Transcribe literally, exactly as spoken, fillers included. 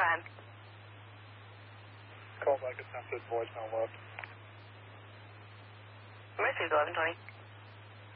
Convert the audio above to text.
ahead. Call back to San Francisco voicemail left. Mercy's eleven twenty.